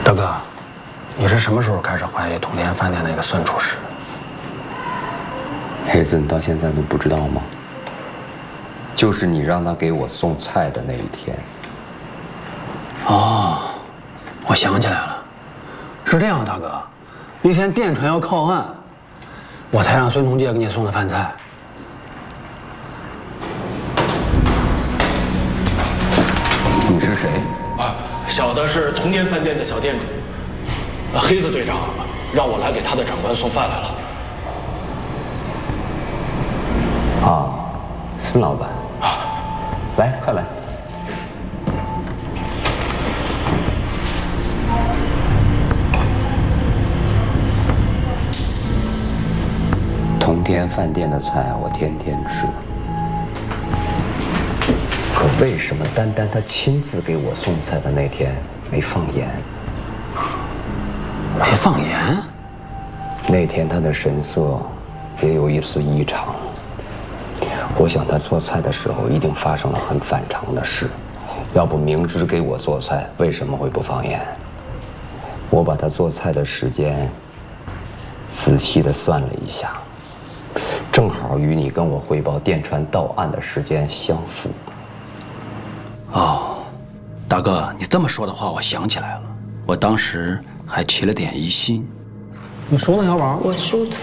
大哥，你是什么时候开始怀疑通天饭店那个孙厨师？ 黑子，你到现在都不知道吗？就是你让他给我送菜的那一天。 哦，我想起来了，是这样，大哥，那天电传要靠岸，我才让孙同介给你送的饭菜。 你是谁？ 啊，小的是通天饭店的小店主，黑子队长让我来给他的长官送饭来了。 啊，孙老板，来，快来。通天饭店的菜我天天吃，可为什么单单他亲自给我送菜的那天没放盐？ 没放盐？ 那天他的神色也有一丝异常。我想他做菜的时候一定发生了很反常的事，要不明知给我做菜，为什么会不放盐？我把他做菜的时间仔细地算了一下，正好与你跟我汇报电传到岸的时间相符。 哦，大哥，你这么说的话，我想起来了，我当时还起了点疑心。你输呢，小宝？ 我输他。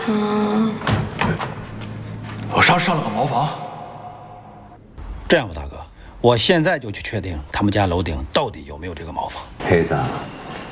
我上了个茅房。 这样吧，大哥，我现在就去确定他们家楼顶到底有没有这个茅房。 黑子，